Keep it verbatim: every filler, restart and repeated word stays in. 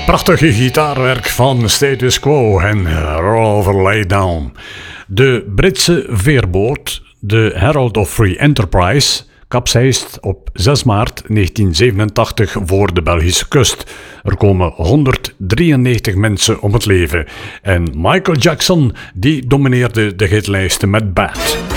prachtige gitaarwerk van Status Quo en Rover Lay Down. De Britse veerboot, de Herald of Free Enterprise, kapseist op zes maart negentien zevenentachtig voor de Belgische kust. Er komen honderddrieënnegentig mensen om het leven. En Michael Jackson die domineerde de hitlijsten met Bad.